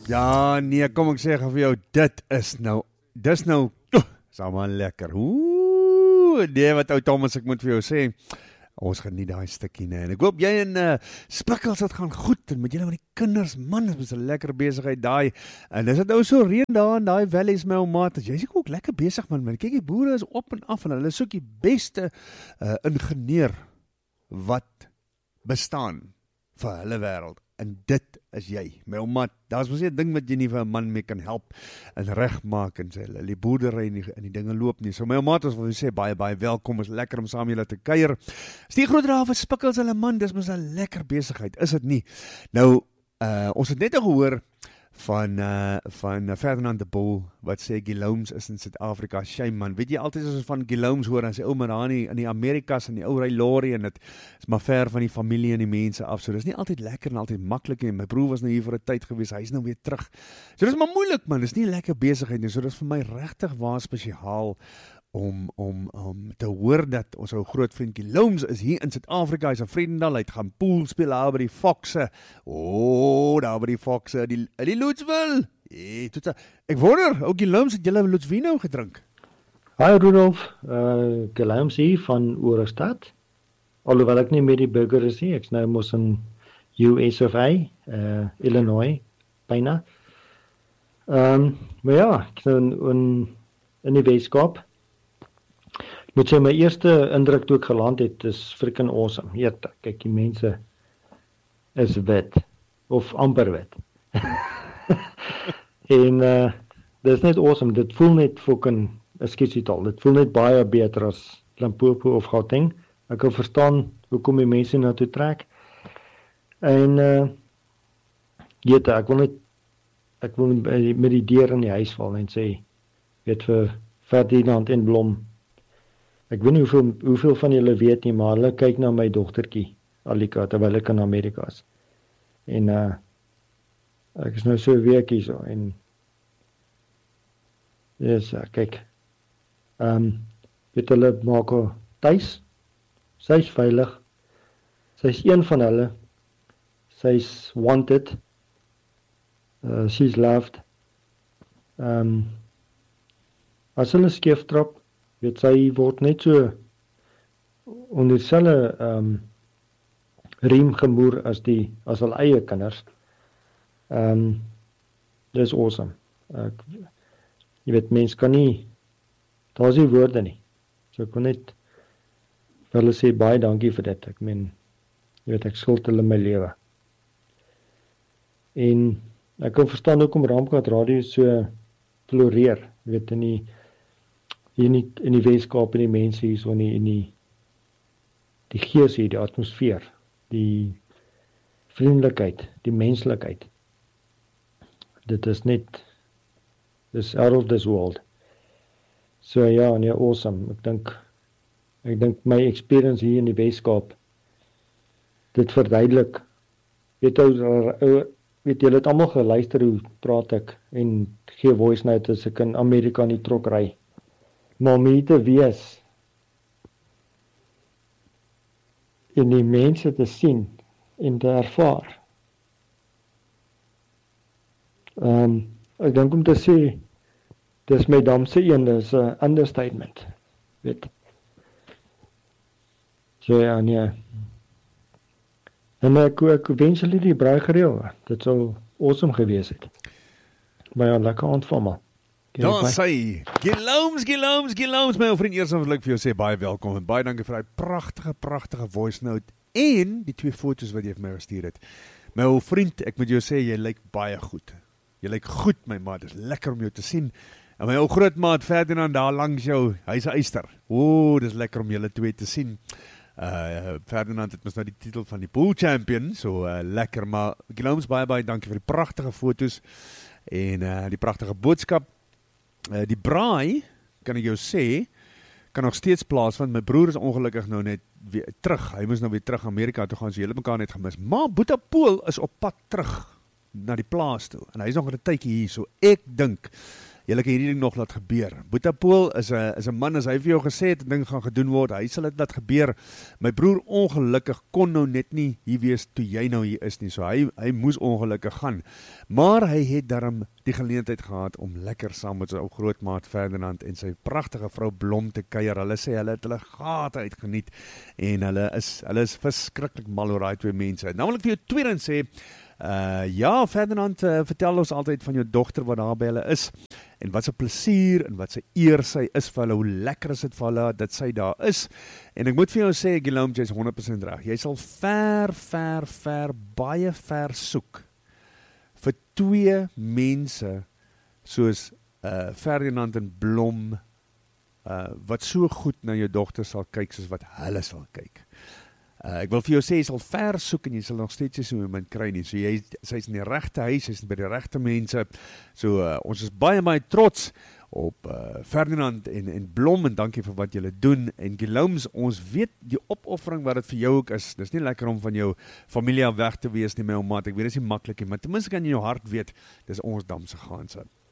Ja, nee, kom ek sê vir jou, dis nou, is allemaal lekker. Nee, wat ou Thomas, ek moet vir jou sê, ons geniet daai stukkie, nee. En ek hoop jy en Spikkels, dit gaan goed, en met julle met die kinders, man, dit is 'n lekker besigheid daai, en is dit nou so reën daar in daai valleys, my ou maat, jy is ook lekker besig, man, kyk, die boere is op en af, en hulle soek die beste ingenieur, wat bestaan, vir hulle wêreld. En dit is jy, my ou maat. Daar's mos nie 'n ding wat jy nie vir 'n man mee kan help en regmaak en sê die boerdery en die dinge loop nie. So my ou maat, ons wil sê baie welkom. Is lekker om saam julle te kuier. Is die groot raaf Spikkels hulle man, dis mos 'n lekker besigheid, is dit nie? Nou, ons het net gehoor van Ferdinand de Boer, wat sê Guillaumes is in Suid-Afrika, shame man, weet jy, altyd as ons van Guillaumes hoor, dan sê, maar daar in die Amerikas, in die ou ry lorry, en dit is maar ver van die familie en die mense af, so dit is nie altyd lekker en altyd maklik, en my broer was nou hier vir 'n tyd gewees, hy is nou weer terug, so dit is maar moeilik man, dit is nie lekker besigheid nie, so dit is vir my regtig waar spesiaal, om te hoor dat ons ou groot vriend Guillaumes is hier in Suid-Afrika, hy is in Vredendal, hy het gaan pool speel daar by die Fokse, daar by die Fokse, die Loetsville, ek wonder, ou Guillaumes, het julle Loetsvino gedrink? Hi Rudolf, Guillaumes hier van Oorestad, alhoewel ek nie meer die burger is nie, ek is nou mos in US of A, Illinois, byna, maar ja, ek is in die Weskaap. Moet sê, my eerste indruk toe ek geland het, is freaking awesome. Heerlik, kyk, die mense is wit, of amper wit. En dit is net awesome, dit voel net fucking, dit voel net baie beter as Limpopo of Gauteng. Ek kan verstaan hoekom die mense na toe trek. En ek wil met die deur in die huis val en sê, weet vir Ferdinand en Blom, ek weet nie hoeveel van julle weet nie, maar hulle kyk na my dogtertjie, Alika, terwyl ek in Amerika is. En ek is nou so 'n week hier so, en yes, kyk, weet hulle maak haar tuis, sy is veilig, sy is een van hulle, sy is wanted, she's loved, as hulle skeef trap, weet sy word net so onder dieselfde riem gemoer as hulle eie kinders. Dis awesome. Jy weet, mens kan nie, daar is nie woorde nie. So ek wil net vir hulle sê baie dankie vir dit. Ek meen, jy weet, ek skuld hulle my lewe. En ek kan verstaan hoekom Raamkat Radio so floreer, jy weet, in die Weskaap, in die mense hier so, in die gees hier, die atmosfeer, die vriendelikheid, die menslikheid. Dit is out of this world. So ja, nee, awesome. Ek dink my experience hier in die Weskaap, dit verduidelik, weet julle het almal geluister hoe praat ek, en gee voice note as ek in Amerika in die trok ry. Maar om hier te wees en die mense te sien en te ervaar. Ek dink om te sê, dis my damse een, dis 'n understatement, weet. So ja, nee. En ek wens julle die braai gereël, dit sou awesome gewees het. Maar ja, lekker aand van my. Daar sê, Guillaumes, my ou vriend, eers wil ek vir jou sê, baie welkom, en baie dankie vir die pragtige voice note, en die 2 foto's wat jy vir my gestuur het. My ou vriend, ek moet jou sê, jy lyk baie goed. Jy lyk goed, my maat, dit is lekker om jou te sien. En my ou grootmaat Ferdinand daar langs jou, hy's 'n eyster. Dit is lekker om julle twee te sien. Ferdinand het mos nou die titel van die pool champion, so lekker, maar Guillaumes, baie dankie vir die pragtige foto's, en die pragtige boodskap. Die braai, kan ek jou sê, kan nog steeds plaasvind. My broer is ongelukkig nou net weer terug. Hy moes nou weer terug Amerika toe gaan, so julle mekaar net gemis. Maar Boeta Pool is op pad terug na die plaas toe. En hy is nog 'n tydjie hier, so ek dink julle kan hierdie ding nog laat gebeur. Boeta Pool is 'n man, as hy vir jou gesê het 'n ding gaan gedoen word, hy sal dit laat gebeur. My broer ongelukkig kon nou net nie hier wees toe jy nou hier is nie, so hy moes ongelukkig gaan. Maar hy het daarom die geleentheid gehad om lekker saam met sy ou grootmaat Ferdinand en sy pragtige vrou Blom te kuier. Hulle sê hulle het hulle gate uitgeniet en hulle is verskriklik mal oor daai twee mense. Nou wil ek vir jou tweedens sê, ja, Ferdinand, vertel ons altyd van jou dogter wat daar by hulle is, en wat 'n plesier en wat 'n eer sy is vir hulle, hoe lekker is dit vir hulle dat sy daar is. En ek moet vir jou sê, Guillaume, jy is 100% reg. Jy sal baie ver soek vir twee mense soos Ferdinand en Blom, wat so goed na jou dogter sal kyk soos wat hulle sal kyk. Ek wil vir jou sê, jy sal ver soek en jy sal nog steeds so iemand kry nie. So sy is in die regte huis, sy is by die regte mense. So ons is baie trots op Ferdinand en Blom, en dankie vir wat julle doen. En Guillaume, ons weet die opoffering wat dit vir jou ook is. Dis nie lekker om van jou familie af weg te wees nie, my ou maat. Ek weet dit is nie maklik nie, maar ten minste kan jy in jou hart weet, dis ons Damse Ganse.